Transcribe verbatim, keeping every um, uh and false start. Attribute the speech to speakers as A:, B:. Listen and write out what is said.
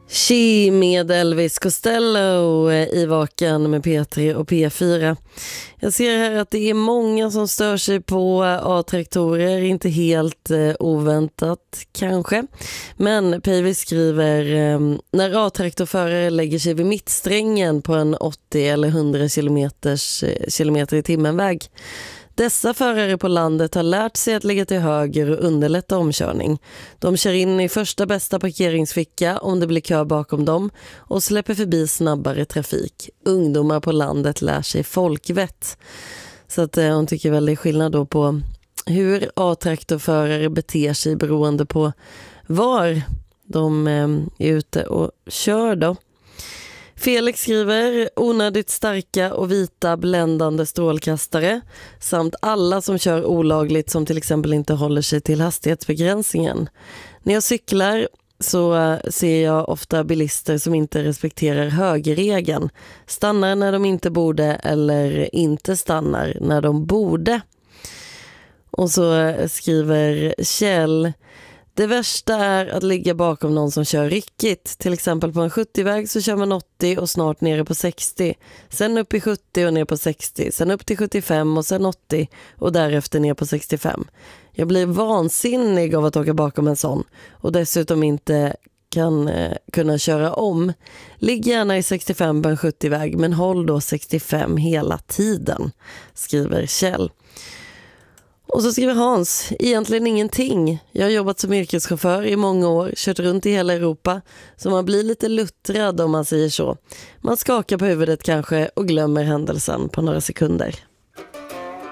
A: She med Elvis Costello i Vaken med P tre och P fyra. Jag ser här att det är många som stör sig på A-traktorer, inte helt eh, oväntat kanske. Men Päivi skriver, eh, när A-traktorförare lägger sig vid mittsträngen på en åttio eller hundra kilometers, eh, kilometer i timmen väg. Dessa förare på landet har lärt sig att lägga till höger och underlätta omkörning. De kör in i första bästa parkeringsficka om det blir kö bakom dem och släpper förbi snabbare trafik. Ungdomar på landet lär sig folkvett. Så att eh, hon tycker väl det är skillnad då på hur A-traktorförare beter sig beroende på var de eh, är ute och kör då. Felix skriver onödigt starka och vita bländande strålkastare samt alla som kör olagligt som till exempel inte håller sig till hastighetsbegränsningen. När jag cyklar så ser jag ofta bilister som inte respekterar högerregeln, stannar när de inte borde eller inte stannar när de borde. Och så skriver Kjell: det värsta är att ligga bakom någon som kör ryckigt. Till exempel på en sjuttio-väg så kör man åttio och snart nere på sextio. Sen upp i sjuttio och ner på sextio. Sen upp till sjuttiofem och sen åttio och därefter ner på sextiofem. Jag blir vansinnig av att åka bakom en sån och dessutom inte kan eh, kunna köra om. Ligg gärna i sextiofem på en sjuttio-väg men håll då sextiofem hela tiden, skriver Kjell. Och så skriver Hans, egentligen ingenting. Jag har jobbat som yrkeschaufför i många år, kört runt i hela Europa, så man blir lite luttrad om man säger så. Man skakar på huvudet kanske och glömmer händelsen på några sekunder.